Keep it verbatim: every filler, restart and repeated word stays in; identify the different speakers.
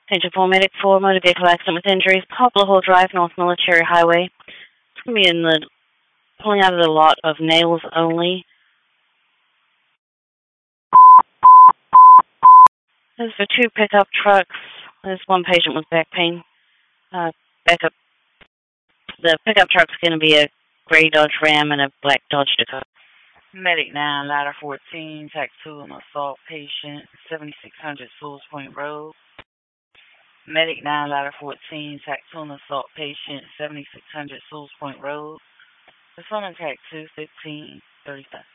Speaker 1: Page four, medic four, motor vehicle accident with injuries, Poplar Hall Drive, North Military Highway. It's going to be in the, pulling out of the lot of nails only. This is for two pickup trucks. There's one patient with back pain. Uh, backup. The pickup truck's going to be a gray Dodge Ram and a black Dodge Dakota.
Speaker 2: Medic nine, ladder fourteen, tac two, an assault patient, seventy-six hundred Sewells Point Road. Medic nine, ladder fourteen, tac two, an assault patient, seventy-six hundred Sewells Point Road. This one on tac two, fifteen thirty-five.